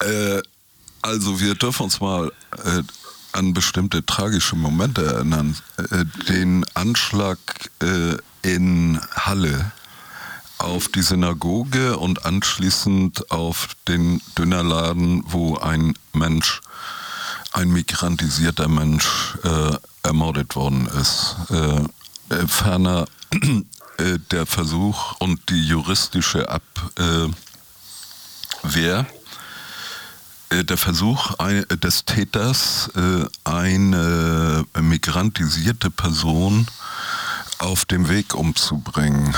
Also wir dürfen uns mal an bestimmte tragische Momente erinnern. Den Anschlag in Halle auf die Synagoge und anschließend auf den Dönerladen, wo ein migrantisierter Mensch ermordet worden ist. Ferner der Versuch und die juristische Abwehr, der Versuch des Täters, eine migrantisierte Person auf dem Weg umzubringen.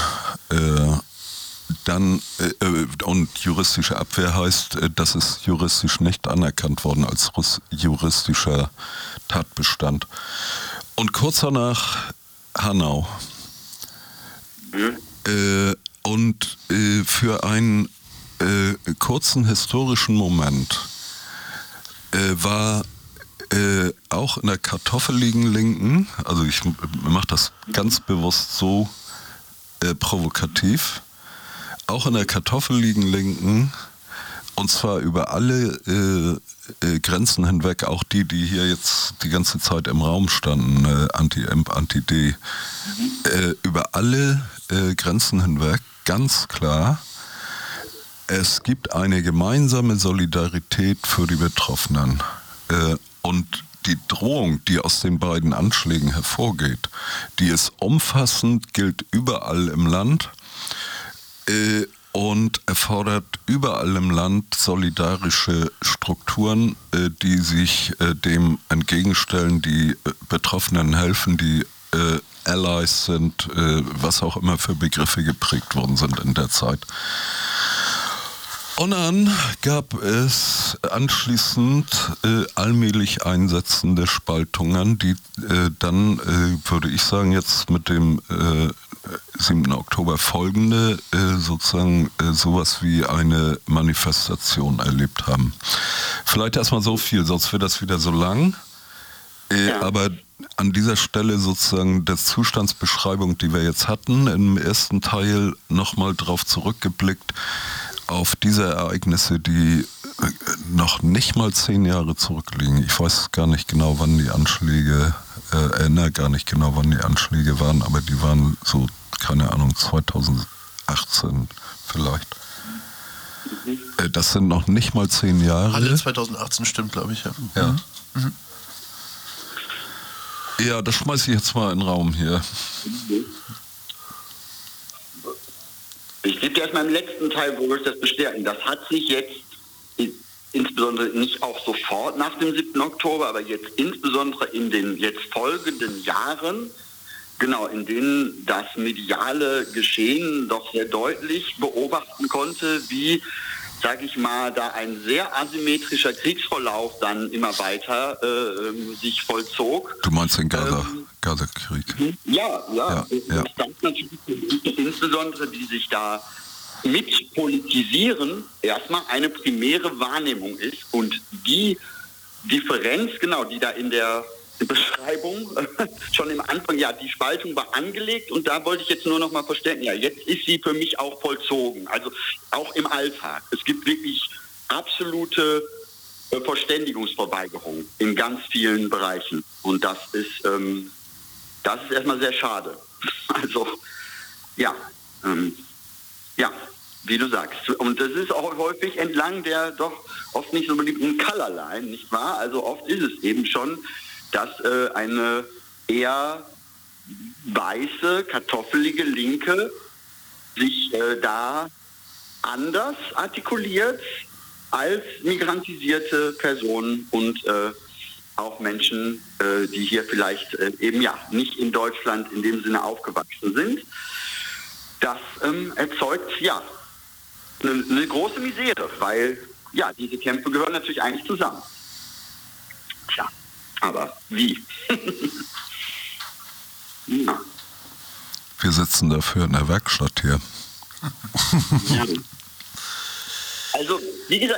Und juristische Abwehr heißt, das ist juristisch nicht anerkannt worden als juristischer Tatbestand. Und kurz danach Hanau. Und für einen kurzen historischen Moment war auch in der kartoffeligen Linken, also ich mache das ganz bewusst so provokativ, auch in der kartoffeligen Linken, und zwar über alle Grenzen hinweg, auch die hier jetzt die ganze Zeit im Raum standen, Anti-Imp, Anti-D, über alle Grenzen hinweg, ganz klar, es gibt eine gemeinsame Solidarität für die Betroffenen. Und die Drohung, die aus den beiden Anschlägen hervorgeht, die ist umfassend, gilt überall im Land und erfordert überall im Land solidarische Strukturen, die sich dem entgegenstellen, die Betroffenen helfen, die Allies sind, was auch immer für Begriffe geprägt worden sind in der Zeit. Und dann gab es anschließend allmählich einsetzende Spaltungen, die dann, würde ich sagen, jetzt mit dem 7. Oktober folgende sozusagen sowas wie eine Manifestation erlebt haben. Vielleicht erstmal so viel, sonst wird das wieder so lang. Aber an dieser Stelle sozusagen der Zustandsbeschreibung, die wir jetzt hatten, im ersten Teil nochmal drauf zurückgeblickt, auf diese Ereignisse, die noch nicht mal 10 Jahre zurückliegen. Ich weiß gar nicht genau, wann die Anschläge, erinnere gar nicht genau, wann die Anschläge waren, aber die waren so, keine Ahnung, 2018 vielleicht. Das sind noch nicht mal 10 Jahre. Alle 2018 stimmt, glaube ich, ja. Ja. Ja, das schmeiße ich jetzt mal in den Raum hier. Ich gebe dir erstmal im letzten Teil, wo ich das bestärken. Das hat sich jetzt, insbesondere nicht auch sofort nach dem 7. Oktober, aber jetzt insbesondere in den jetzt folgenden Jahren, genau, in denen das mediale Geschehen doch sehr deutlich beobachten konnte, wie, sage ich mal, da ein sehr asymmetrischer Kriegsverlauf dann immer weiter sich vollzog. Du meinst den Gaza-Krieg? Ja. Das natürlich insbesondere, die sich da mit politisieren, erstmal eine primäre Wahrnehmung ist. Und die Differenz, genau, die da in der Beschreibung schon im Anfang, ja, die Spaltung war angelegt und da wollte ich jetzt nur noch mal verstärken, ja, jetzt ist sie für mich auch vollzogen, also auch im Alltag. Es gibt wirklich absolute Verständigungsverweigerung in ganz vielen Bereichen und das ist erstmal sehr schade. Also, ja, wie du sagst. Und das ist auch häufig entlang der doch oft nicht so beliebten Colorline, nicht wahr? Also oft ist es eben schon, dass eine eher weiße, kartoffelige Linke sich da anders artikuliert als migrantisierte Personen und auch Menschen, die hier vielleicht eben ja nicht in Deutschland in dem Sinne aufgewachsen sind. Das erzeugt ja eine große Misere, weil ja diese Kämpfe gehören natürlich eigentlich zusammen. Tja, aber wie? Ja. Wir sitzen dafür in der Werkstatt hier. Ja. Also, wie gesagt,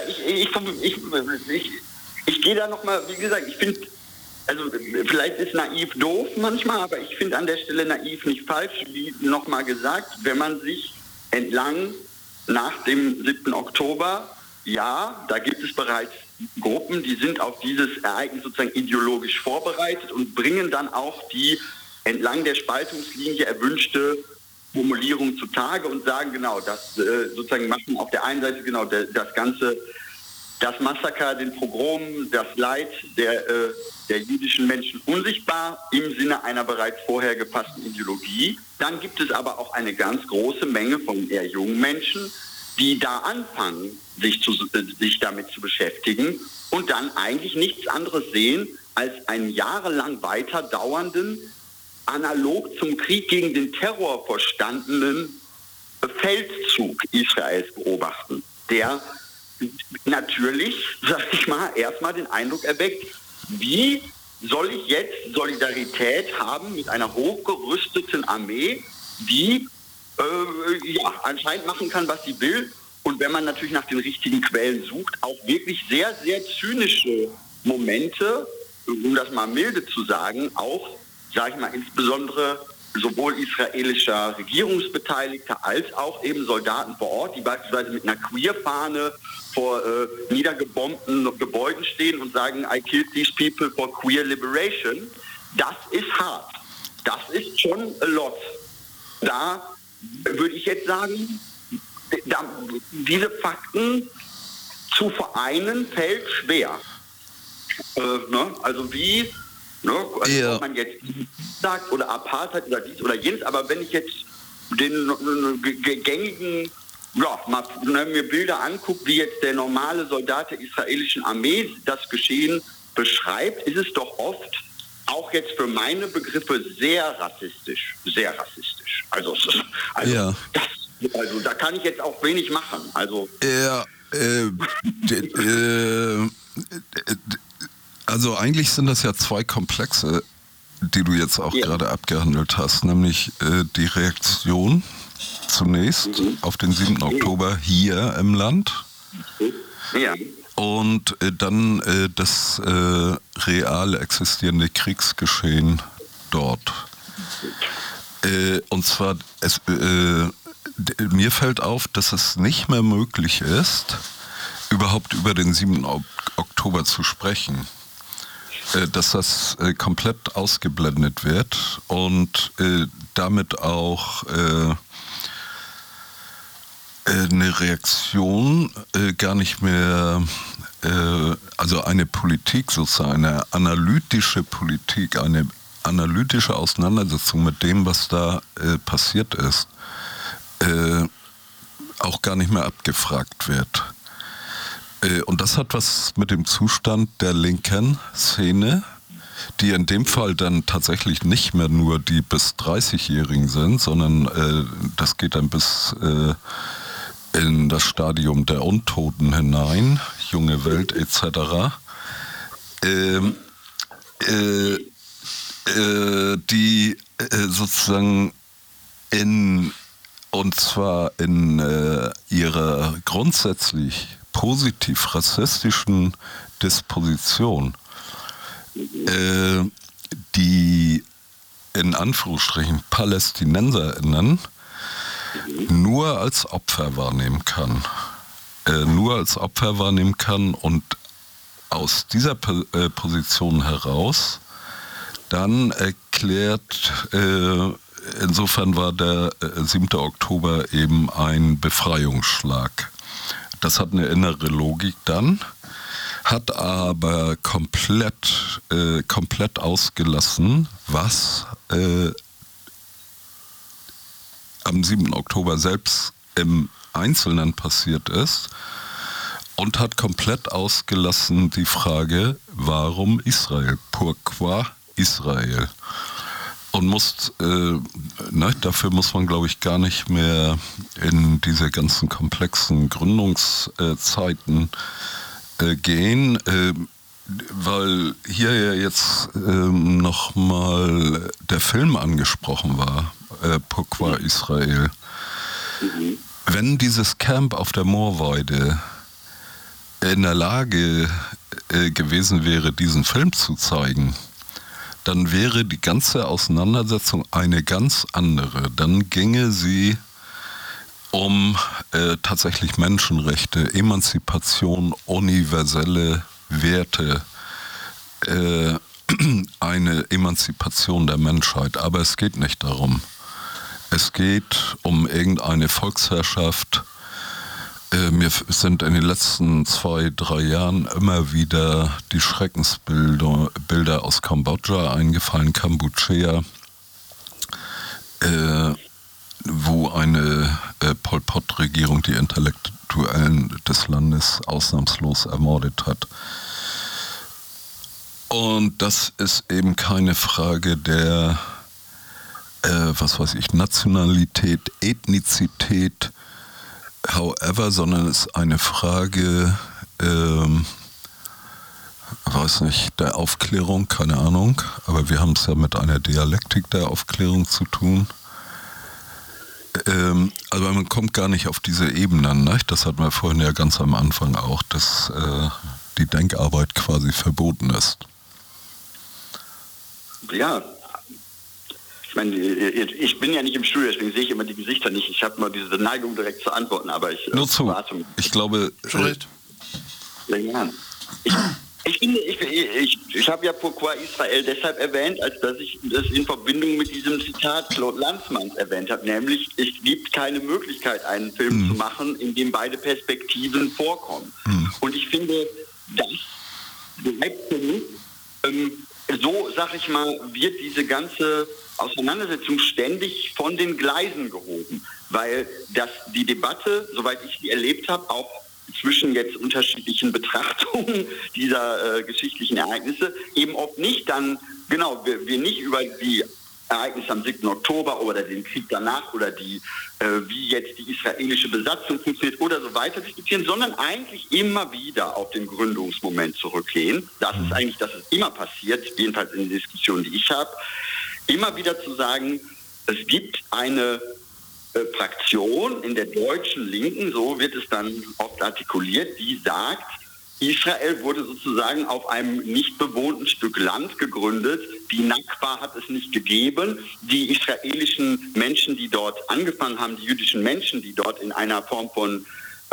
ich gehe da nochmal, wie gesagt, ich finde, also vielleicht ist naiv doof manchmal, aber ich finde an der Stelle naiv nicht falsch, wie nochmal gesagt, wenn man sich entlang nach dem 7. Oktober ja, da gibt es bereits Gruppen, die sind auf dieses Ereignis sozusagen ideologisch vorbereitet und bringen dann auch die entlang der Spaltungslinie erwünschte Formulierung zutage und sagen genau, das sozusagen machen auf der einen Seite genau das Ganze, das Massaker, den Pogrom, das Leid der jüdischen Menschen unsichtbar im Sinne einer bereits vorher gefassten Ideologie. Dann gibt es aber auch eine ganz große Menge von eher jungen Menschen, die da anfangen, sich damit zu beschäftigen und dann eigentlich nichts anderes sehen als einen jahrelang weiter dauernden, analog zum Krieg gegen den Terror verstandenen Feldzug Israels beobachten, der natürlich, sag ich mal, erstmal den Eindruck erweckt, wie soll ich jetzt Solidarität haben mit einer hochgerüsteten Armee, die anscheinend machen kann, was sie will. Und wenn man natürlich nach den richtigen Quellen sucht, auch wirklich sehr, sehr zynische Momente, um das mal milde zu sagen, auch, sage ich mal, insbesondere sowohl israelischer Regierungsbeteiligter als auch eben Soldaten vor Ort, die beispielsweise mit einer Queer-Fahne vor niedergebombten Gebäuden stehen und sagen, I killed these people for queer liberation. Das ist hart. Das ist schon a lot. Da würde ich jetzt sagen, diese Fakten zu vereinen fällt schwer. Also wie, ob man jetzt sagt oder Apartheid oder dies oder jenes, aber wenn ich jetzt den gängigen, mir Bilder angucke, wie jetzt der normale Soldat der israelischen Armee das Geschehen beschreibt, ist es doch oft auch jetzt für meine Begriffe sehr rassistisch. Also da kann ich jetzt auch wenig machen. Also also eigentlich sind das ja zwei Komplexe, die du jetzt auch gerade abgehandelt hast, nämlich die Reaktion zunächst auf den 7. Oktober hier im Land und dann das real existierende Kriegsgeschehen dort. Und zwar, mir fällt auf, dass es nicht mehr möglich ist, überhaupt über den 7. Oktober zu sprechen. Dass das komplett ausgeblendet wird und damit auch eine Reaktion gar nicht mehr, also eine Politik sozusagen, eine analytische Politik, eine analytische Auseinandersetzung mit dem, was da passiert ist, auch gar nicht mehr abgefragt wird. Und das hat was mit dem Zustand der linken Szene, die in dem Fall dann tatsächlich nicht mehr nur die bis 30-Jährigen sind, sondern das geht dann bis in das Stadium der Untoten hinein, junge Welt etc., die sozusagen und zwar in ihrer grundsätzlich positiv rassistischen Disposition, die in Anführungsstrichen PalästinenserInnen nur als Opfer wahrnehmen kann. Und aus dieser Position heraus dann erklärt, insofern war der 7. Oktober eben ein Befreiungsschlag. Das hat eine innere Logik dann, hat aber komplett ausgelassen, was am 7. Oktober selbst im Einzelnen passiert ist und hat komplett ausgelassen die Frage, warum Israel? Pourquoi Israel? Und dafür muss man, glaube ich, gar nicht mehr in diese ganzen komplexen Gründungszeiten gehen, weil hier ja jetzt nochmal der Film angesprochen war, Pourquoi Israel. Wenn dieses Camp auf der Moorweide in der Lage gewesen wäre, diesen Film zu zeigen, dann wäre die ganze Auseinandersetzung eine ganz andere. Dann ginge sie um tatsächlich Menschenrechte, Emanzipation, universelle Werte, eine Emanzipation der Menschheit. Aber es geht nicht darum. Es geht um irgendeine Volksherrschaft. Mir sind in den letzten 2-3 Jahren immer wieder die Schreckensbilder aus Kambodscha eingefallen, Kampuchea, wo eine Pol Pot-Regierung die Intellektuellen des Landes ausnahmslos ermordet hat. Und das ist eben keine Frage der, Nationalität, Ethnizität, however, sondern es ist eine Frage, der Aufklärung, keine Ahnung, aber wir haben es ja mit einer Dialektik der Aufklärung zu tun. Aber man kommt gar nicht auf diese Ebenen, ne? Das hatten wir vorhin ja ganz am Anfang auch, dass die Denkarbeit quasi verboten ist. Ja, ich meine, ich bin ja nicht im Studio, deswegen sehe ich immer die Gesichter nicht. Ich habe mal diese Neigung direkt zu antworten, aber ich nur zu. Ich glaube... Ich habe ja Pourquoi Israel deshalb erwähnt, als dass ich das in Verbindung mit diesem Zitat Claude Lanzmanns erwähnt habe, nämlich es gibt keine Möglichkeit, einen Film zu machen, in dem beide Perspektiven vorkommen. Und ich finde, das bleibt für mich, so, sag ich mal, wird diese ganze Auseinandersetzung ständig von den Gleisen gehoben, weil die Debatte, soweit ich sie erlebt habe, auch zwischen jetzt unterschiedlichen Betrachtungen dieser geschichtlichen Ereignisse eben oft nicht dann, wir nicht über die Ereignisse am 7. Oktober oder den Krieg danach oder wie jetzt die israelische Besatzung funktioniert oder so weiter diskutieren, sondern eigentlich immer wieder auf den Gründungsmoment zurückgehen. Das ist eigentlich, dass es immer passiert, jedenfalls in den Diskussionen, die ich habe, immer wieder zu sagen, es gibt eine Fraktion in der deutschen Linken, so wird es dann oft artikuliert, die sagt, Israel wurde sozusagen auf einem nicht bewohnten Stück Land gegründet. Die Nakba hat es nicht gegeben. Die israelischen Menschen, die dort angefangen haben, die jüdischen Menschen, die dort in einer Form von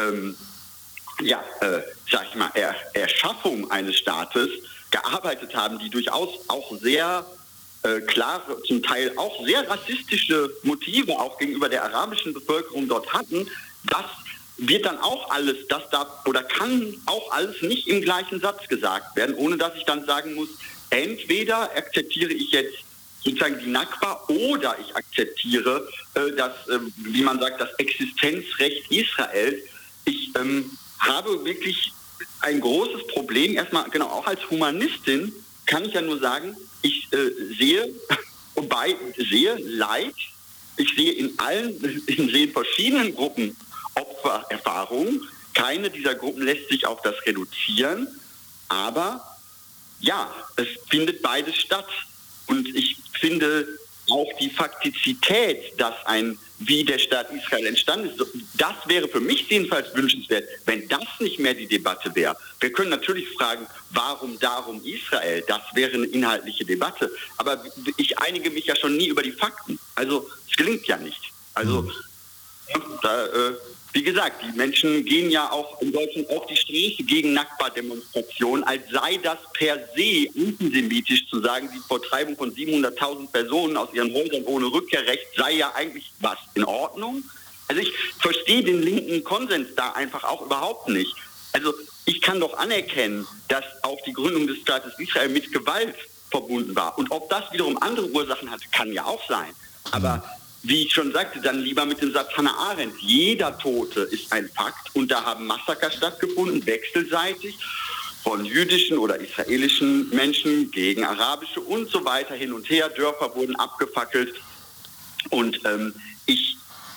Erschaffung eines Staates gearbeitet haben, die durchaus auch sehr klare, zum Teil auch sehr rassistische Motive auch gegenüber der arabischen Bevölkerung dort hatten, das wird dann auch alles, das darf oder kann auch alles nicht im gleichen Satz gesagt werden, ohne dass ich dann sagen muss, entweder akzeptiere ich jetzt sozusagen die Nakba oder ich akzeptiere das, wie man sagt, das Existenzrecht Israels. Ich habe wirklich ein großes Problem, erstmal, auch als Humanistin kann ich ja nur sagen, ich sehe Leid, ich sehe in verschiedenen Gruppen Opfererfahrungen. Keine dieser Gruppen lässt sich auf das reduzieren, aber ja, es findet beides statt. Und ich finde auch die Faktizität, wie der Staat Israel entstanden ist, das wäre für mich jedenfalls wünschenswert, wenn das nicht mehr die Debatte wäre. Wir können natürlich fragen, warum darum Israel? Das wäre eine inhaltliche Debatte. Aber ich einige mich ja schon nie über die Fakten. Also es gelingt ja nicht. Also wie gesagt, die Menschen gehen ja auch in Deutschland auf die Straße gegen Nakba-Demonstrationen, als sei das per se antisemitisch zu sagen, die Vertreibung von 700.000 Personen aus ihren Häusern ohne Rückkehrrecht sei ja eigentlich was in Ordnung. Also ich verstehe den linken Konsens da einfach auch überhaupt nicht. Also ich kann doch anerkennen, dass auch die Gründung des Staates Israel mit Gewalt verbunden war. Und ob das wiederum andere Ursachen hatte, kann ja auch sein. Aber wie ich schon sagte, dann lieber mit dem Satz Hannah Arendt, jeder Tote ist ein Fakt und da haben Massaker stattgefunden, wechselseitig, von jüdischen oder israelischen Menschen gegen arabische und so weiter hin und her, Dörfer wurden abgefackelt und ich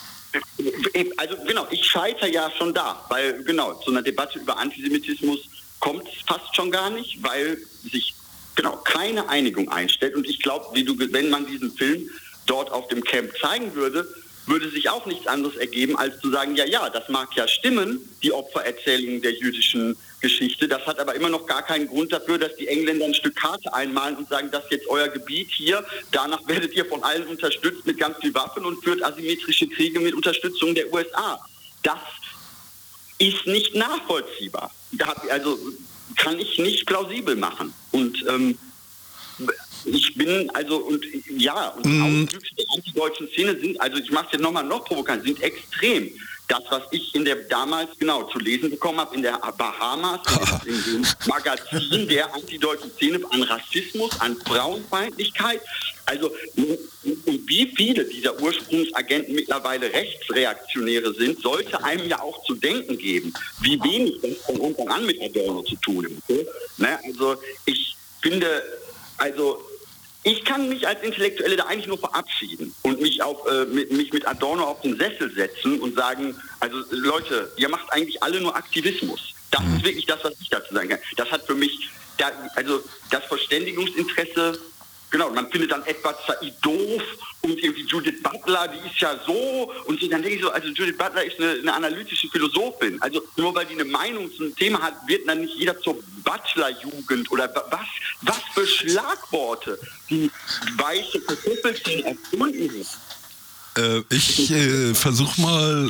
scheitere ja schon da, weil zu einer Debatte über Antisemitismus kommt es fast schon gar nicht, weil sich keine Einigung einstellt und ich glaube, wenn man diesen Film dort auf dem Camp zeigen würde, würde sich auch nichts anderes ergeben, als zu sagen, ja, das mag ja stimmen, die Opfererzählung der jüdischen Geschichte. Das hat aber immer noch gar keinen Grund dafür, dass die Engländer ein Stück Karte einmalen und sagen, das ist jetzt euer Gebiet hier, danach werdet ihr von allen unterstützt mit ganz viel Waffen und führt asymmetrische Kriege mit Unterstützung der USA. Das ist nicht nachvollziehbar. Also kann ich nicht plausibel machen. Und ich bin Auswüchse der antideutschen Szene sind, also ich mache es jetzt nochmal noch provokant, sind extrem. Das, was ich damals zu lesen bekommen habe in der Bahamas, in dem Magazin der antideutschen Szene, an Rassismus, an Frauenfeindlichkeit. Also und wie viele dieser Ursprungsagenten mittlerweile Rechtsreaktionäre sind, sollte einem ja auch zu denken geben, wie wenig das von Anfang an mit Adorno zu tun hat. Ne? Also ich finde, ich kann mich als Intellektuelle da eigentlich nur verabschieden und mich mit Adorno auf den Sessel setzen und sagen, also Leute, ihr macht eigentlich alle nur Aktivismus. Das ist wirklich das, was ich dazu sagen kann. Das hat für mich, das Verständigungsinteresse, genau, man findet dann Edward Said doof und irgendwie Judith Butler, die ist ja so und so. Dann denke ich so, also Judith Butler ist eine analytische Philosophin. Also nur weil die eine Meinung zum Thema hat, wird dann nicht jeder zur Butler-Jugend oder was für Schlagworte die weiße Kartoffelchen erfunden hat. Ich versuche mal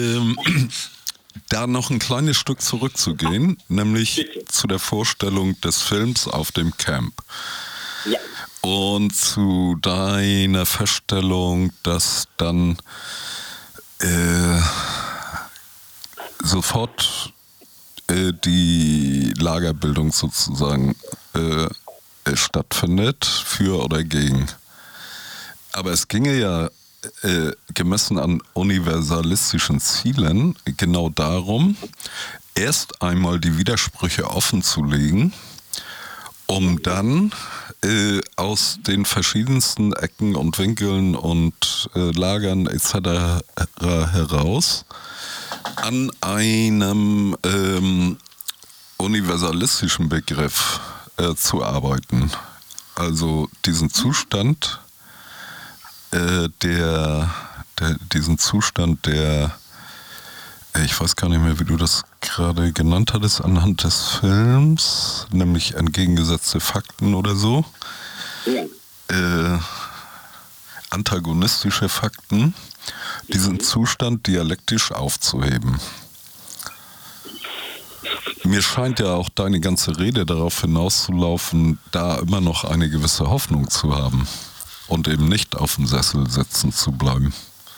da noch ein kleines Stück zurückzugehen, nämlich Bitte. zu der Vorstellung des Films auf dem Camp. Ja. Und zu deiner Feststellung, dass dann sofort die Lagerbildung sozusagen stattfindet, für oder gegen. Aber es ginge ja gemessen an universalistischen Zielen genau darum, erst einmal die Widersprüche offen zu legen, um dann aus den verschiedensten Ecken und Winkeln und Lagern etc. heraus an einem universalistischen Begriff zu arbeiten. Also diesen Zustand, ich weiß gar nicht mehr, wie du das gerade genannt hattest, anhand des Films, nämlich entgegengesetzte Fakten oder so. Ja. Antagonistische Fakten, diesen Zustand dialektisch aufzuheben. Mir scheint ja auch deine ganze Rede darauf hinauszulaufen, da immer noch eine gewisse Hoffnung zu haben und eben nicht auf dem Sessel sitzen zu bleiben.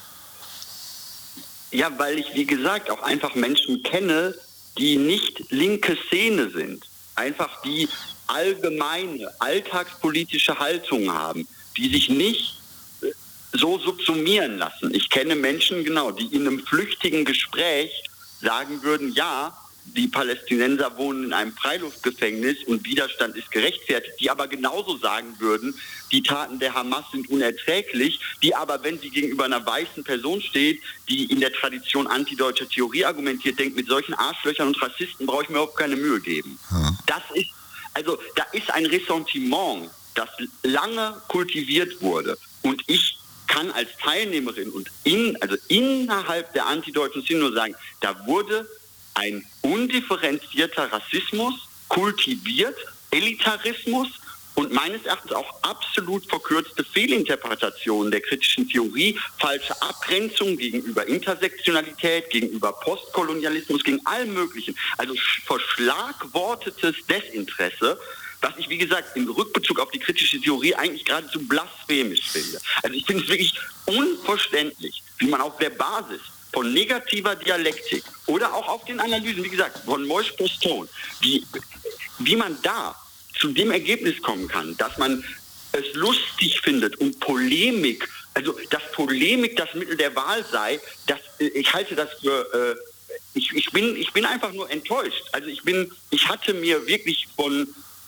Ja, weil ich, wie gesagt, auch einfach Menschen kenne, die nicht linke Szene sind. Einfach die allgemeine, alltagspolitische Haltung haben, die sich nicht so subsumieren lassen. Ich kenne Menschen, genau, die in einem flüchtigen Gespräch sagen würden, ja, die Palästinenser wohnen in einem Freiluftgefängnis und Widerstand ist gerechtfertigt, die aber genauso sagen würden, die Taten der Hamas sind unerträglich, die aber, wenn sie gegenüber einer weißen Person steht, die in der Tradition antideutscher Theorie argumentiert, denkt, mit solchen Arschlöchern und Rassisten brauche ich mir überhaupt keine Mühe geben. Das ist, also da ist ein Ressentiment, das lange kultiviert wurde, und ich kann als Teilnehmerin und innerhalb der antideutschen Szene nur sagen, da wurde ein undifferenzierter Rassismus kultiviert, Elitarismus und meines Erachtens auch absolut verkürzte Fehlinterpretationen der kritischen Theorie, falsche Abgrenzung gegenüber Intersektionalität, gegenüber Postkolonialismus, gegen allem Möglichen. Also verschlagwortetes Desinteresse, was ich, wie gesagt, im Rückbezug auf die kritische Theorie eigentlich geradezu blasphemisch finde. Also ich finde es wirklich unverständlich, wie man auf der Basis von negativer Dialektik oder auch auf den Analysen, wie gesagt, von Moïse Postone, wie man da zu dem Ergebnis kommen kann, dass man es lustig findet und Polemik, also dass Polemik das Mittel der Wahl sei, ich halte das für, ich bin einfach nur enttäuscht. Also ich hatte mir wirklich von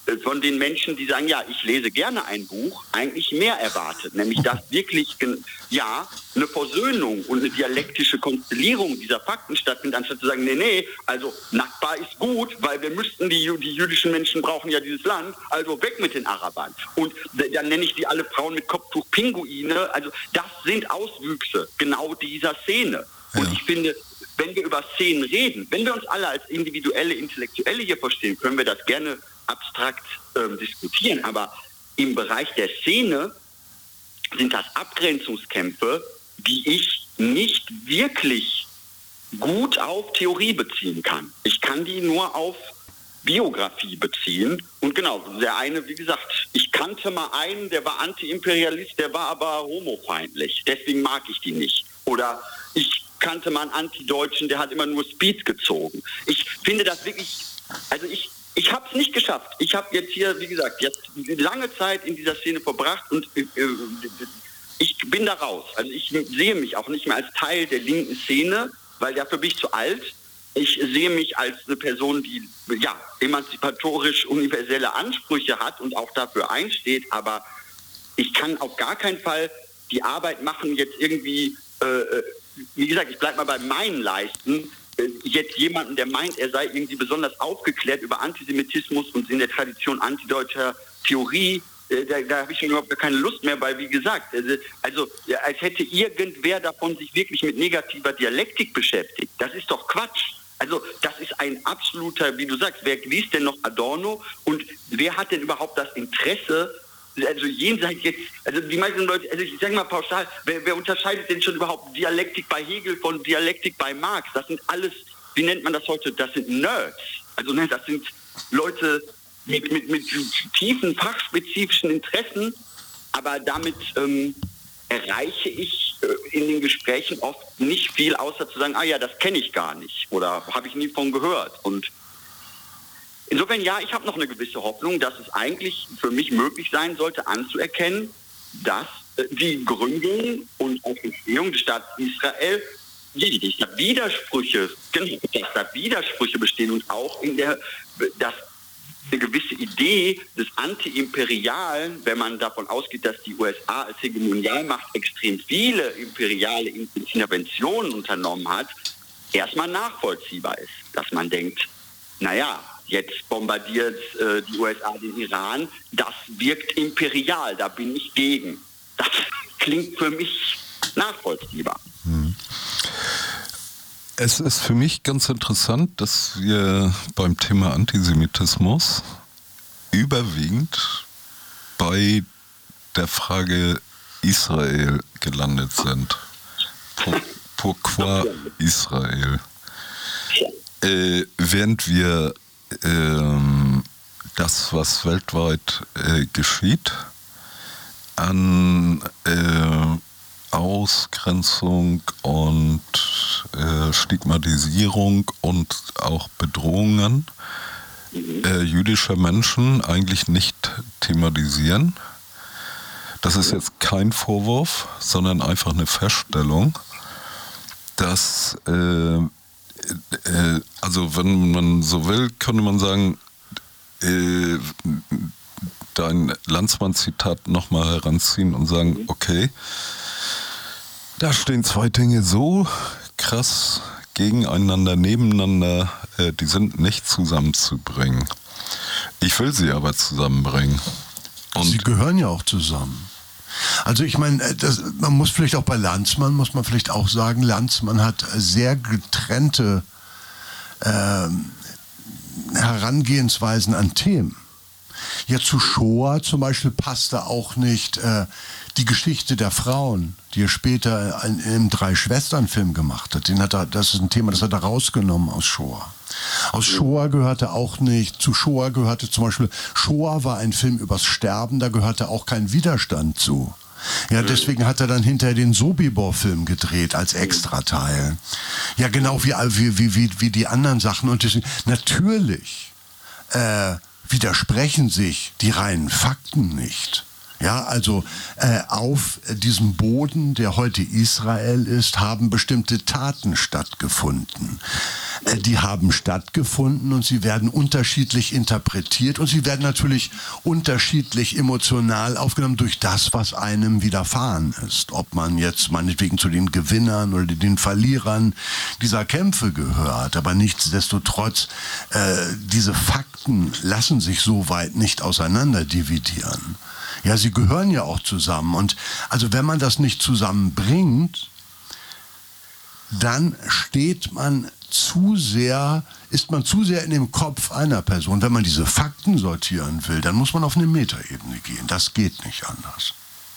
von den Menschen, die sagen, ja, ich lese gerne ein Buch, eigentlich mehr erwartet. Nämlich, dass wirklich eine Versöhnung und eine dialektische Konstellierung dieser Fakten stattfindet, anstatt zu sagen, nee, also Nakba ist gut, weil wir müssten, die jüdischen Menschen brauchen ja dieses Land, also weg mit den Arabern. Und dann nenne ich die alle Frauen mit Kopftuch Pinguine. Also das sind Auswüchse genau dieser Szene. Ja. Und ich finde, wenn wir über Szenen reden, wenn wir uns alle als individuelle Intellektuelle hier verstehen, können wir das gerne abstrakt diskutieren. Aber im Bereich der Szene sind das Abgrenzungskämpfe, die ich nicht wirklich gut auf Theorie beziehen kann. Ich kann die nur auf Biografie beziehen. Und genau, der eine, wie gesagt, ich kannte mal einen, der war Anti-Imperialist, der war aber homofeindlich. Deswegen mag ich die nicht. Oder ich kannte mal einen Anti-Deutschen, der hat immer nur Speed gezogen. Ich finde das wirklich, also ich habe es nicht geschafft. Ich habe jetzt hier, wie gesagt, jetzt lange Zeit in dieser Szene verbracht und ich bin da raus. Also ich sehe mich auch nicht mehr als Teil der linken Szene, weil dafür bin ich zu alt. Ich sehe mich als eine Person, die emanzipatorisch universelle Ansprüche hat und auch dafür einsteht, aber ich kann auf gar keinen Fall die Arbeit machen, jetzt irgendwie, wie gesagt, ich bleibe mal bei meinen Leisten, jetzt jemanden, der meint, er sei irgendwie besonders aufgeklärt über Antisemitismus und in der Tradition antideutscher Theorie, da habe ich schon überhaupt keine Lust mehr, weil, wie gesagt, also als hätte irgendwer davon sich wirklich mit negativer Dialektik beschäftigt. Das ist doch Quatsch. Also das ist ein absoluter, wie du sagst, wer liest denn noch Adorno und wer hat denn überhaupt das Interesse, also jenseits jetzt, also die meisten Leute, also ich sage mal pauschal, wer unterscheidet denn schon überhaupt Dialektik bei Hegel von Dialektik bei Marx? Das sind alles, wie nennt man das heute, das sind Nerds. Also das sind Leute mit tiefen fachspezifischen Interessen, aber damit erreiche ich in den Gesprächen oft nicht viel, außer zu sagen, das kenne ich gar nicht oder habe ich nie von gehört. Und insofern, ich habe noch eine gewisse Hoffnung, dass es eigentlich für mich möglich sein sollte, anzuerkennen, dass die Gründung und auch Entstehung des Staates Israel, dass da Widersprüche bestehen und auch dass eine gewisse Idee des Anti-Imperialen, wenn man davon ausgeht, dass die USA als Hegemonialmacht extrem viele imperiale Interventionen unternommen hat, erstmal nachvollziehbar ist. Dass man denkt, jetzt bombardiert die USA den Iran, das wirkt imperial, da bin ich gegen. Das klingt für mich nachvollziehbar. Es ist für mich ganz interessant, dass wir beim Thema Antisemitismus überwiegend bei der Frage Israel gelandet sind. Pourquoi Israel? Während wir das, was weltweit geschieht, an Ausgrenzung und Stigmatisierung und auch Bedrohungen jüdischer Menschen eigentlich nicht thematisieren. Das ist jetzt kein Vorwurf, sondern einfach eine Feststellung, dass also wenn man so will, könnte man sagen, dein Landsmann-Zitat nochmal heranziehen und sagen, okay, da stehen zwei Dinge so krass gegeneinander, nebeneinander, die sind nicht zusammenzubringen. Ich will sie aber zusammenbringen. Und sie gehören ja auch zusammen. Also ich meine, man muss vielleicht auch bei Landsmann, muss man vielleicht auch sagen, Landsmann hat sehr getrennte Herangehensweisen an Themen. Ja, zu Shoah zum Beispiel passte auch nicht die Geschichte der Frauen, die er später im Drei-Schwestern-Film gemacht hat. Das ist ein Thema, das hat er rausgenommen aus Shoah. Aus Shoah gehörte auch nicht, zu Shoah gehörte zum Beispiel, Shoah war ein Film übers Sterben, da gehörte auch kein Widerstand zu. Ja, deswegen hat er dann hinterher den Sobibor-Film gedreht als Extrateil. Ja, genau wie die anderen Sachen. Und deswegen, natürlich widersprechen sich die reinen Fakten nicht. Ja, also auf diesem Boden, der heute Israel ist, haben bestimmte Taten stattgefunden. Die haben stattgefunden und sie werden unterschiedlich interpretiert und sie werden natürlich unterschiedlich emotional aufgenommen durch das, was einem widerfahren ist. Ob man jetzt meinetwegen zu den Gewinnern oder den Verlierern dieser Kämpfe gehört. Aber nichtsdestotrotz, diese Fakten lassen sich so weit nicht auseinander dividieren. Ja, sie gehören ja auch zusammen. Und also wenn man das nicht zusammenbringt, dann ist man zu sehr in dem Kopf einer Person. Wenn man diese Fakten sortieren will, dann muss man auf eine Metaebene gehen. Das geht nicht anders.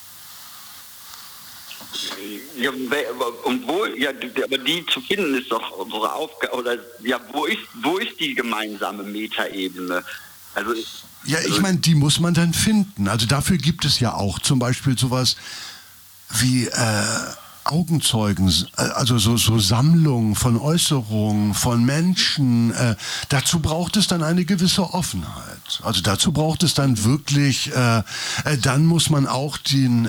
Ja, und aber die zu finden ist doch unsere Aufgabe. Oder ja, wo ist die gemeinsame Metaebene? Also ich meine, die muss man dann finden. Also dafür gibt es ja auch zum Beispiel sowas wie Augenzeugen, also so Sammlungen von Äußerungen von Menschen. Dazu braucht es dann eine gewisse Offenheit. Also dazu braucht es dann wirklich, dann muss man auch den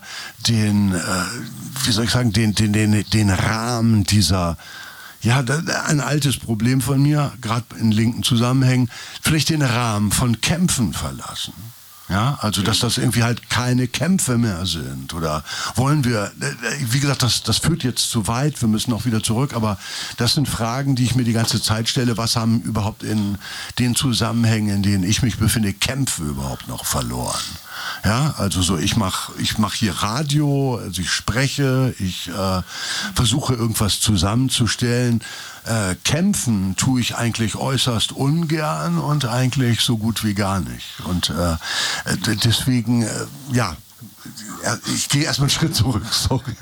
Rahmen dieser, ja, ein altes Problem von mir, gerade in linken Zusammenhängen, vielleicht den Rahmen von Kämpfen verlassen. Ja, also dass das irgendwie halt keine Kämpfe mehr sind. Oder wollen wir, wie gesagt, das führt jetzt zu weit, wir müssen auch wieder zurück, aber das sind Fragen, die ich mir die ganze Zeit stelle. Was haben überhaupt in den Zusammenhängen, in denen ich mich befinde, Kämpfe überhaupt noch verloren? Ja, also so, ich mach hier Radio, also ich spreche, ich versuche irgendwas zusammenzustellen. Kämpfen tue ich eigentlich äußerst ungern und eigentlich so gut wie gar nicht. Und deswegen, ich gehe erstmal einen Schritt zurück, sorry.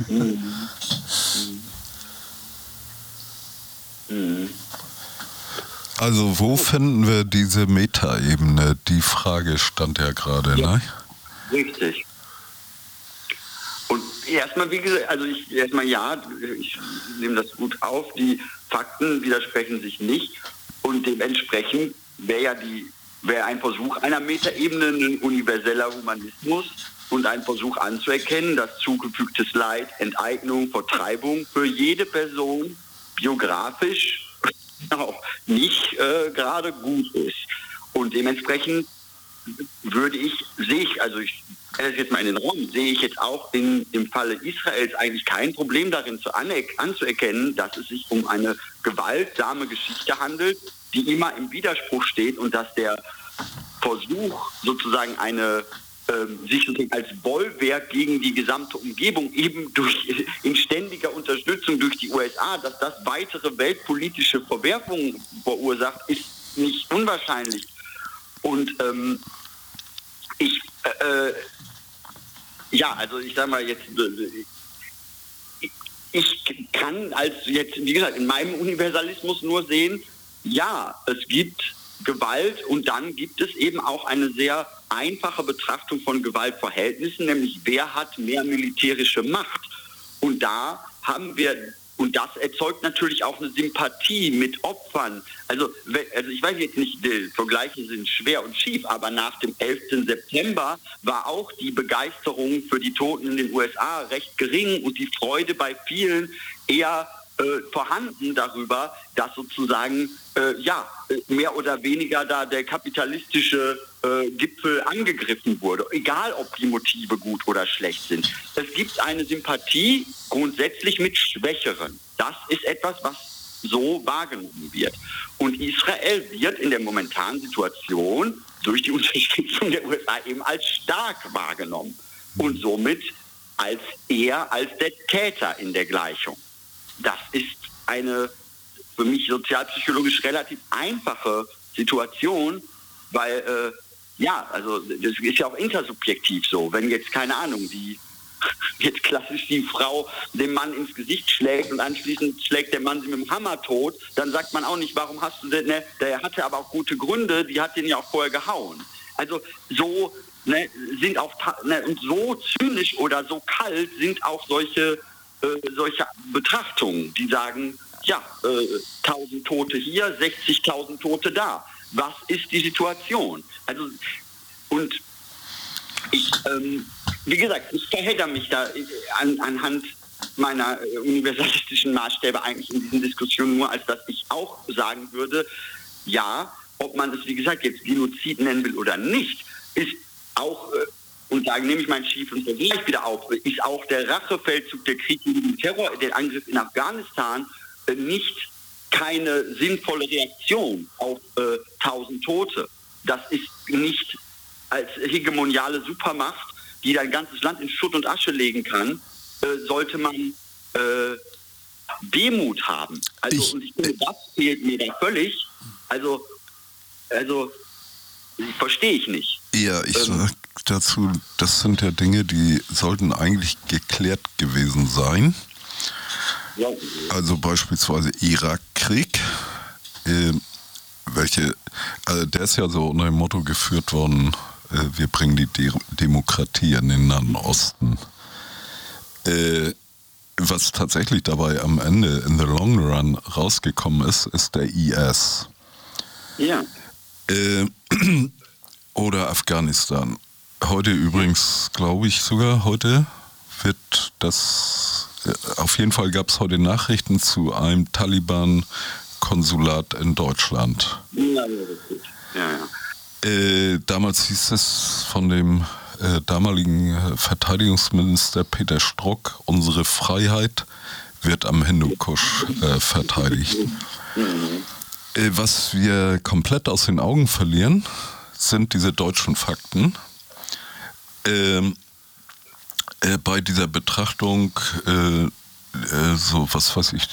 Also wo finden wir diese Metaebene? Die Frage stand ja gerade, ne? Richtig. Und erstmal, wie gesagt, also ich nehme das gut auf, die Fakten widersprechen sich nicht und dementsprechend wäre ein Versuch einer Metaebene ein universeller Humanismus und ein Versuch anzuerkennen, dass zugefügtes Leid, Enteignung, Vertreibung für jede Person biografisch auch nicht gerade gut ist. Und dementsprechend sehe ich jetzt mal in den Raum, sehe ich jetzt auch im Falle Israels eigentlich kein Problem darin anzuerkennen, dass es sich um eine gewaltsame Geschichte handelt, die immer im Widerspruch steht und dass der Versuch sozusagen sich als Bollwerk gegen die gesamte Umgebung eben in ständiger Unterstützung durch die USA, dass das weitere weltpolitische Verwerfungen verursacht, ist nicht unwahrscheinlich. Und ich sage mal jetzt, ich kann wie gesagt, in meinem Universalismus nur sehen, ja, es gibt Gewalt und dann gibt es eben auch eine sehr einfache Betrachtung von Gewaltverhältnissen, nämlich wer hat mehr militärische Macht. Und da haben wir, und das erzeugt natürlich auch eine Sympathie mit Opfern. Also ich weiß jetzt nicht, die Vergleiche sind schwer und schief, aber nach dem 11. September war auch die Begeisterung für die Toten in den USA recht gering und die Freude bei vielen eher vorhanden darüber, dass sozusagen mehr oder weniger da der kapitalistische Gipfel angegriffen wurde, egal ob die Motive gut oder schlecht sind. Es gibt eine Sympathie grundsätzlich mit Schwächeren. Das ist etwas, was so wahrgenommen wird. Und Israel wird in der momentanen Situation durch die Unterstützung der USA eben als stark wahrgenommen und somit als der Täter in der Gleichung. Das ist eine für mich sozialpsychologisch relativ einfache Situation, weil, das ist ja auch intersubjektiv so. Wenn jetzt, keine Ahnung, jetzt klassisch die Frau dem Mann ins Gesicht schlägt und anschließend schlägt der Mann sie mit dem Hammer tot, dann sagt man auch nicht, warum hast du denn, der hatte aber auch gute Gründe, die hat den ja auch vorher gehauen. Also so sind auch, und so zynisch oder so kalt sind auch solche Betrachtungen, die sagen, 1000 Tote hier, 60.000 Tote da. Was ist die Situation? Also, und Wie gesagt, ich verhedder mich da anhand meiner universalistischen Maßstäbe eigentlich in diesen Diskussionen nur, als dass ich auch sagen würde, ja, ob man es, wie gesagt, jetzt Genozid nennen will oder nicht, ist auch, und da nehme ich meinen schiefen Vergleich wieder auf, ist auch der Rachefeldzug, der Krieg gegen den Terror, der Angriff in Afghanistan nicht keine sinnvolle Reaktion auf 1000 Tote. Das ist nicht als hegemoniale Supermacht, die dein ganzes Land in Schutt und Asche legen kann, sollte man Demut haben. Also, und ich finde, das fehlt mir da völlig. Also verstehe ich nicht. Ja, ich sag dazu, das sind ja Dinge, die sollten eigentlich geklärt gewesen sein. Ja. Also beispielsweise Irakkrieg, der ist ja so unter dem Motto geführt worden, wir bringen die Demokratie in den Nahen Osten. Was tatsächlich dabei am Ende in the long run rausgekommen ist, ist der IS. Ja. Oder Afghanistan. Heute übrigens, glaube ich sogar, heute wird das, auf jeden Fall gab es heute Nachrichten zu einem Taliban-Konsulat in Deutschland. Ja, das ist gut. Ja. Damals hieß es von dem damaligen Verteidigungsminister Peter Strock, unsere Freiheit wird am Hindukusch verteidigt. Was wir komplett aus den Augen verlieren, sind diese deutschen Fakten. Bei dieser Betrachtung, so was weiß ich,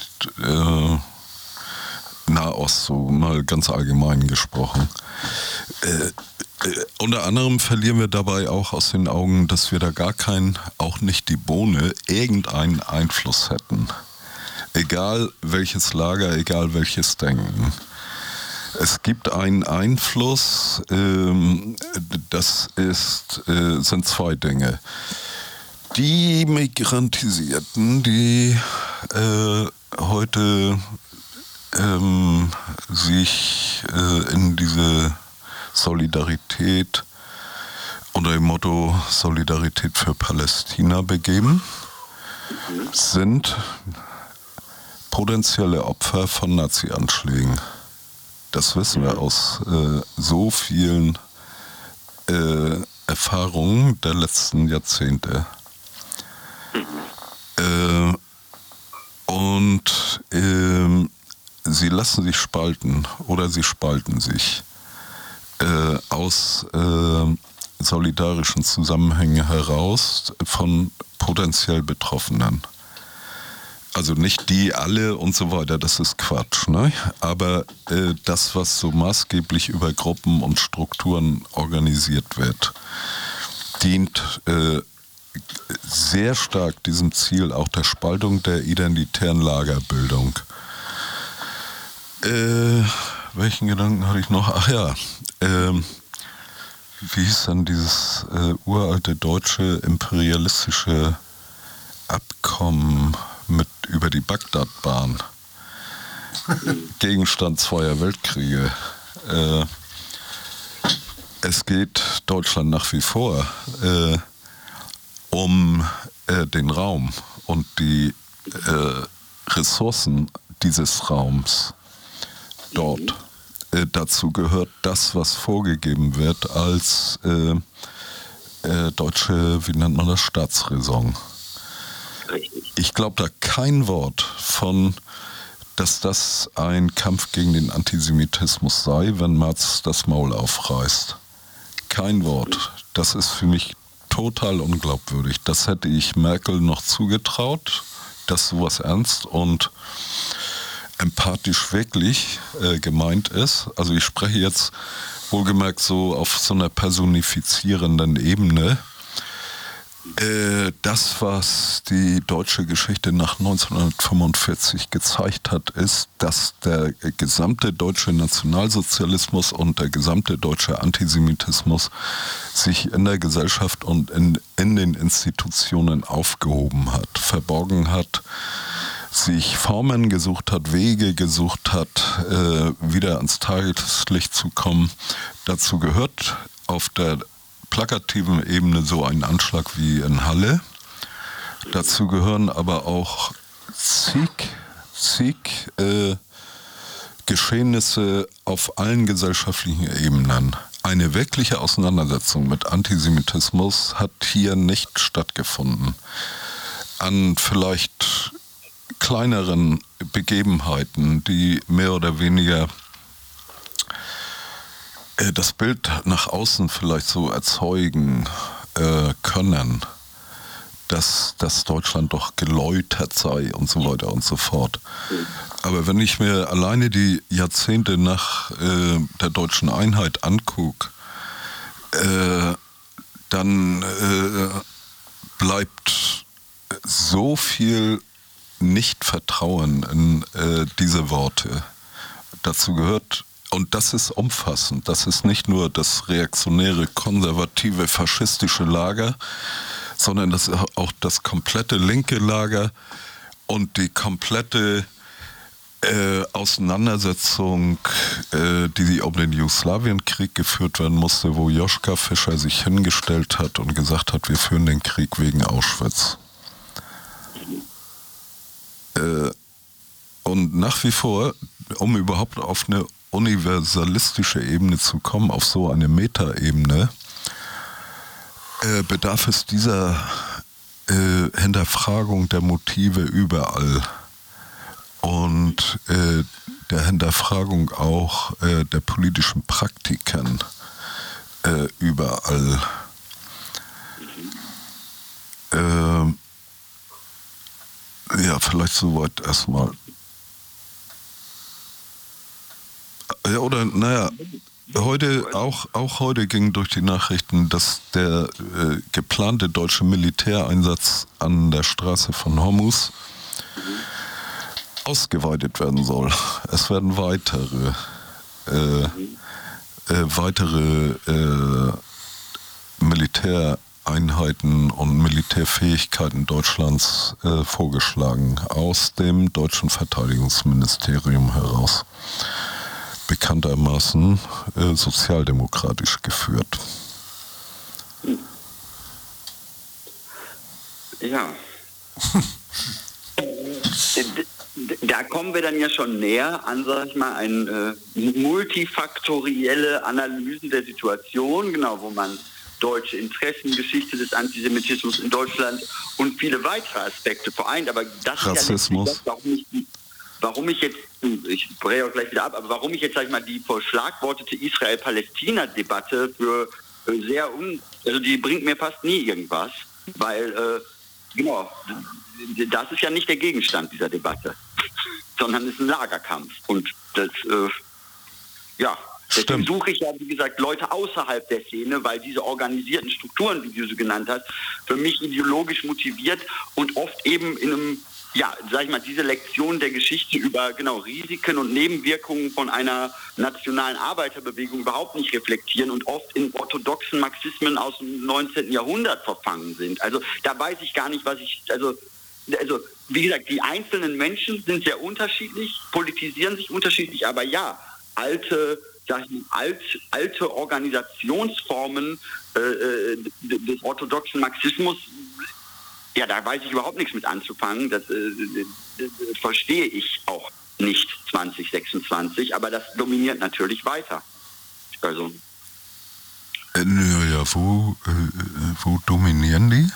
Nahost, so mal ganz allgemein gesprochen. Unter anderem verlieren wir dabei auch aus den Augen, dass wir da gar keinen, auch nicht die Bohne, irgendeinen Einfluss hätten. Egal welches Lager, egal welches Denken. Es gibt einen Einfluss, das sind zwei Dinge. Die Migrantisierten, die heute sich in diese Solidarität unter dem Motto Solidarität für Palästina begeben, sind potenzielle Opfer von Nazi-Anschlägen. Das wissen wir aus so vielen Erfahrungen der letzten Jahrzehnte. Und sie lassen sich spalten oder sie spalten sich aus solidarischen Zusammenhängen heraus von potenziell Betroffenen. Also nicht die alle und so weiter, das ist Quatsch, ne? Aber das, was so maßgeblich über Gruppen und Strukturen organisiert wird, dient sehr stark diesem Ziel auch der Spaltung der identitären Lagerbildung. Welchen Gedanken hatte ich noch? Ach ja, wie hieß dann dieses uralte deutsche imperialistische Abkommen über die Bagdadbahn? Gegenstand zweier Weltkriege. Es geht Deutschland nach wie vor um den Raum und die Ressourcen dieses Raums dort. Dazu gehört das, was vorgegeben wird als deutsche, wie nennt man das, Staatsräson. Ich glaube da kein Wort von, dass das ein Kampf gegen den Antisemitismus sei, wenn Merz das Maul aufreißt. Kein Wort. Das ist für mich total unglaubwürdig. Das hätte ich Merkel noch zugetraut, dass sowas ernst und empathisch wirklich gemeint ist. Also ich spreche jetzt wohlgemerkt so auf so einer personifizierenden Ebene. Das, was die deutsche Geschichte nach 1945 gezeigt hat, ist, dass der gesamte deutsche Nationalsozialismus und der gesamte deutsche Antisemitismus sich in der Gesellschaft und in den Institutionen aufgehoben hat, verborgen hat, sich Formen gesucht hat, Wege gesucht hat, wieder ans Tageslicht zu kommen. Dazu gehört auf der plakativen Ebene so ein Anschlag wie in Halle. Dazu gehören aber auch zig Geschehnisse auf allen gesellschaftlichen Ebenen. Eine wirkliche Auseinandersetzung mit Antisemitismus hat hier nicht stattgefunden. An vielleicht kleineren Begebenheiten, die mehr oder weniger das Bild nach außen vielleicht so erzeugen können, dass Deutschland doch geläutert sei und so weiter und so fort. Aber wenn ich mir alleine die Jahrzehnte nach der deutschen Einheit angucke, dann bleibt so viel Nicht-Vertrauen in diese Worte. Dazu gehört, und das ist umfassend, das ist nicht nur das reaktionäre, konservative, faschistische Lager, sondern das ist auch das komplette linke Lager und die komplette Auseinandersetzung, die um den Jugoslawienkrieg geführt werden musste, wo Joschka Fischer sich hingestellt hat und gesagt hat, wir führen den Krieg wegen Auschwitz. Und nach wie vor, um überhaupt auf eine universalistische Ebene zu kommen, auf so eine Metaebene, bedarf es dieser Hinterfragung der Motive überall und der Hinterfragung auch der politischen Praktiken überall. Ja, vielleicht soweit erstmal. Ja, oder naja, auch heute ging durch die Nachrichten, dass der geplante deutsche Militäreinsatz an der Straße von Hormuz ausgeweitet werden soll. Es werden weitere Militäreinheiten und Militärfähigkeiten Deutschlands vorgeschlagen, aus dem deutschen Verteidigungsministerium heraus. Bekanntermaßen sozialdemokratisch geführt. Ja. Da kommen wir dann ja schon näher an, sag ich mal, eine multifaktorielle Analysen der Situation, genau, wo man deutsche Interessen, Geschichte des Antisemitismus in Deutschland und viele weitere Aspekte vereint. Aber das Rassismus. ist ja auch nicht, warum ich jetzt, ich breche auch gleich wieder ab, aber warum ich jetzt, sag ich mal, die verschlagwortete Israel-Palästina-Debatte für sehr also die bringt mir fast nie irgendwas, weil, genau, das ist ja nicht der Gegenstand dieser Debatte, sondern es ist ein Lagerkampf. Und das, deswegen suche ich ja, wie gesagt, Leute außerhalb der Szene, weil diese organisierten Strukturen, wie du sie genannt hast, für mich ideologisch motiviert und oft eben in einem, sag ich mal, diese Lektion der Geschichte über Risiken und Nebenwirkungen von einer nationalen Arbeiterbewegung überhaupt nicht reflektieren und oft in orthodoxen Marxismen aus dem 19. Jahrhundert verfangen sind. Also da weiß ich gar nicht, also wie gesagt, die einzelnen Menschen sind sehr unterschiedlich, politisieren sich unterschiedlich, aber ja, alte Organisationsformen des orthodoxen Marxismus, ja, da weiß ich überhaupt nichts mit anzufangen. Das verstehe ich auch nicht 2026, aber das dominiert natürlich weiter. Also. Wo dominieren die?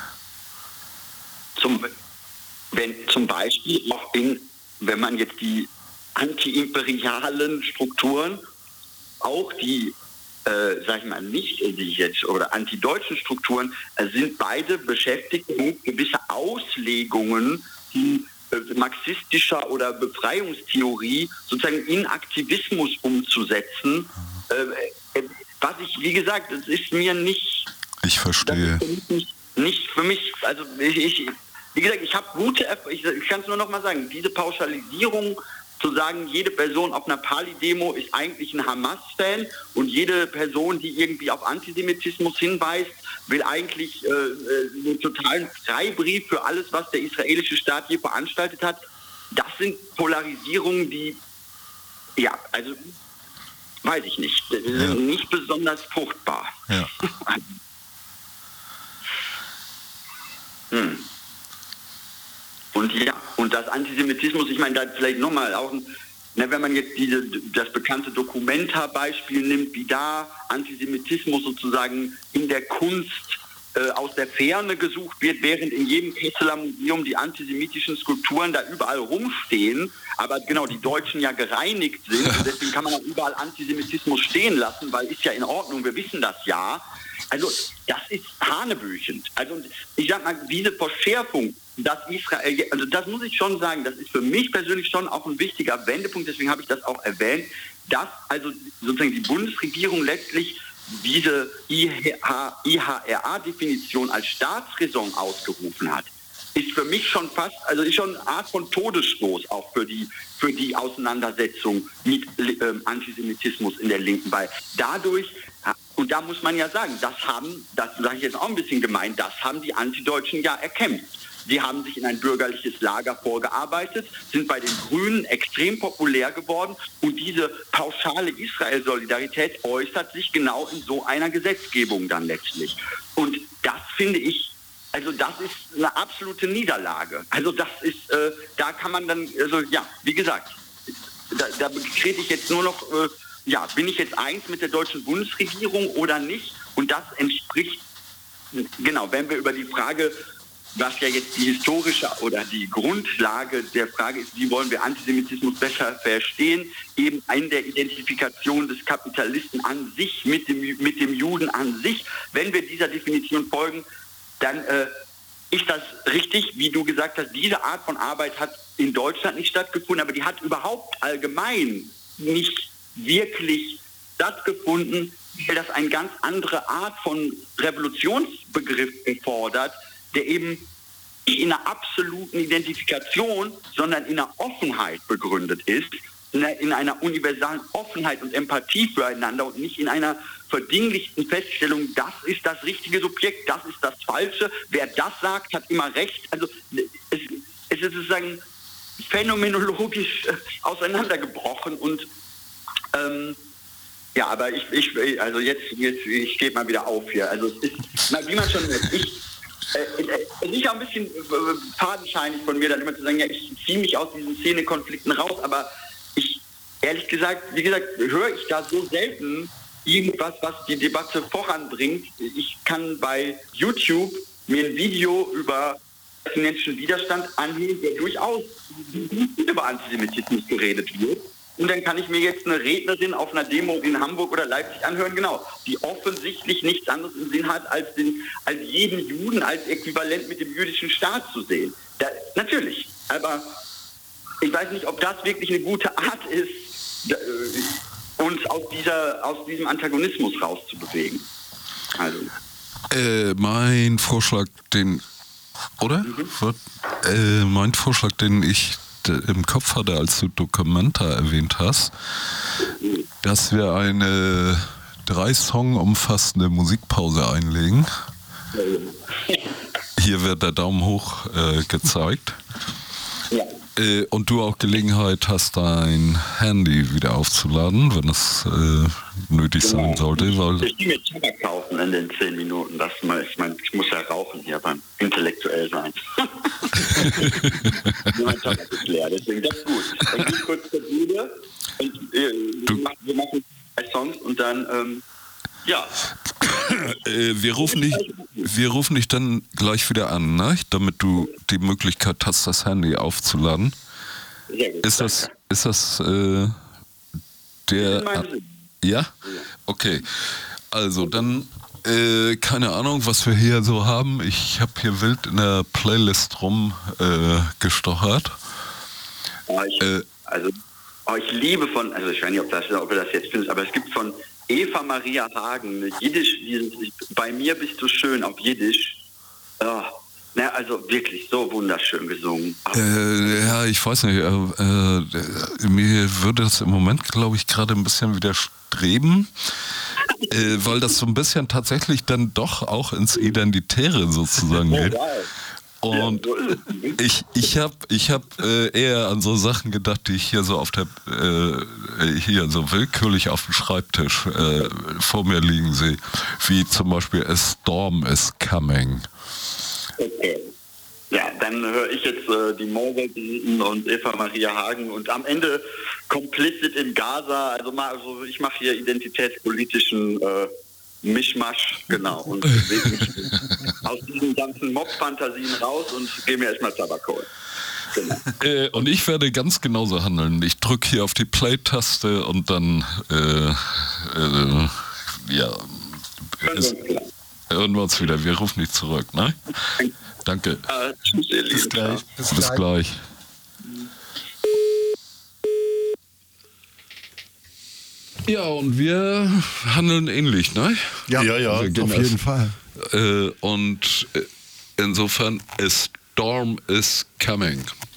Zum Beispiel auch wenn man jetzt die antiimperialen Strukturen, auch die sag ich mal, nicht jetzt oder antideutschen Strukturen sind beide beschäftigt mit gewissen Auslegungen, die marxistischer oder Befreiungstheorie sozusagen in Aktivismus umzusetzen. Was ich, wie gesagt, das ist mir nicht... Ich verstehe. Nicht für mich, also wie gesagt, ich habe ich kann es nur noch mal sagen, diese Pauschalisierung zu sagen, jede Person auf einer Pali-Demo ist eigentlich ein Hamas-Fan und jede Person, die irgendwie auf Antisemitismus hinweist, will eigentlich einen totalen Freibrief für alles, was der israelische Staat hier veranstaltet hat. Das sind Polarisierungen, die, weiß ich nicht, sind nicht besonders fruchtbar. Ja. Und ja, und das Antisemitismus, ich meine, da vielleicht nochmal auch, wenn man jetzt das bekannte Documenta-Beispiel nimmt, wie da Antisemitismus sozusagen in der Kunst aus der Ferne gesucht wird, während in jedem Kesseler Museum die antisemitischen Skulpturen da überall rumstehen, aber genau, die Deutschen ja gereinigt sind und deswegen kann man auch überall Antisemitismus stehen lassen, weil ist ja in Ordnung, wir wissen das ja. Also das ist hanebüchend. Also ich sag mal, diese Verschärfung, dass Israel, also das muss ich schon sagen, das ist für mich persönlich schon auch ein wichtiger Wendepunkt, deswegen habe ich das auch erwähnt, dass also sozusagen die Bundesregierung letztlich diese IHRA-Definition als Staatsräson ausgerufen hat, ist für mich schon fast, also ist schon eine Art von Todesstoß auch für die Auseinandersetzung mit Antisemitismus in der Linken, weil dadurch, und da muss man ja sagen, das sage ich jetzt auch ein bisschen gemein, das haben die Antideutschen ja erkämpft. Die haben sich in ein bürgerliches Lager vorgearbeitet, sind bei den Grünen extrem populär geworden und diese pauschale Israel-Solidarität äußert sich genau in so einer Gesetzgebung dann letztlich. Und das finde ich, also das ist eine absolute Niederlage. Also das ist, da kann man dann, also ja, wie gesagt, da trete ich jetzt nur noch, bin ich jetzt eins mit der deutschen Bundesregierung oder nicht? Und das entspricht, genau, wenn wir über die Frage, was ja jetzt die historische oder die Grundlage der Frage ist, wie wollen wir Antisemitismus besser verstehen, eben in der Identifikation des Kapitalisten an sich, mit dem Juden an sich. Wenn wir dieser Definition folgen, dann ist das richtig, wie du gesagt hast, diese Art von Arbeit hat in Deutschland nicht stattgefunden, aber die hat überhaupt allgemein nicht wirklich stattgefunden, weil das eine ganz andere Art von Revolutionsbegriff erfordert, der eben nicht in einer absoluten Identifikation, sondern in einer Offenheit begründet ist, in einer universalen Offenheit und Empathie füreinander und nicht in einer verdinglichten Feststellung, das ist das richtige Subjekt, das ist das Falsche, wer das sagt, hat immer recht. Also es ist sozusagen phänomenologisch auseinandergebrochen und aber ich stehe mal wieder auf hier. Also es ist, wie man schon merkt, es ist ja ein bisschen fadenscheinig von mir, dann immer zu sagen, ja, ich ziehe mich aus diesen Szenekonflikten raus, aber ehrlich gesagt, wie gesagt, höre ich da so selten irgendwas, was die Debatte voranbringt. Ich kann bei YouTube mir ein Video über palästinensischen Widerstand anhören, der durchaus über Antisemitismus geredet wird. Und dann kann ich mir jetzt eine Rednerin auf einer Demo in Hamburg oder Leipzig anhören, genau, die offensichtlich nichts anderes im Sinn hat, als jeden Juden als äquivalent mit dem jüdischen Staat zu sehen. Natürlich, aber ich weiß nicht, ob das wirklich eine gute Art ist, uns aus diesem Antagonismus rauszubewegen. Also. Mein Vorschlag, den ich im Kopf hatte, als du Documenta erwähnt hast, dass wir eine 3 Song umfassende Musikpause einlegen. Hier wird der Daumen hoch gezeigt. Ja. Und du auch Gelegenheit hast, dein Handy wieder aufzuladen, wenn es nötig sein sollte. Weil ich gehe mir Tabak kaufen in den 10 Minuten. Ich muss ja rauchen hier beim intellektuell sein. Mein Tabak ist leer, deswegen das ist gut. Dann gehe ich kurz zur Bühne und wir machen 2 Songs und dann, wir rufen dich dann gleich wieder an, ne? Damit du die Möglichkeit hast, das Handy aufzuladen. Sehr gut. Ist das der... Ja? Okay. Also dann, keine Ahnung, was wir hier so haben. Ich habe hier wild in der Playlist rumgestochert. Ich liebe ich weiß nicht, ob du das jetzt findest, aber es gibt von Eva Maria Hagen, Jiddisch, bei mir bist du schön auf Jiddisch. Also wirklich so wunderschön gesungen. Ja, ich weiß nicht, mir würde das im Moment, glaube ich, gerade ein bisschen widerstreben, weil das so ein bisschen tatsächlich dann doch auch ins Identitäre sozusagen geht. Und ich hab eher an so Sachen gedacht, die ich hier so hier so willkürlich auf dem Schreibtisch vor mir liegen sehe, wie zum Beispiel A Storm is Coming. Okay. Ja, dann höre ich jetzt die Moorwelten und Eva Maria Hagen und am Ende Complicit in Gaza. Also ich mache hier identitätspolitischen Mischmasch, genau. Und bewege mich aus diesen ganzen Mob-Fantasien raus und gehe mir erstmal Tabak holen. Genau. Und ich werde ganz genauso handeln. Ich drücke hier auf die Play-Taste und dann hören wir uns wieder. Wir rufen dich zurück, ne? Danke. Tschüss, ihr Lieben. Bis gleich. Bis gleich. Ja, und wir handeln ähnlich, ne? Ja, Wir gehen auf jeden Fall. Und insofern, a storm is coming.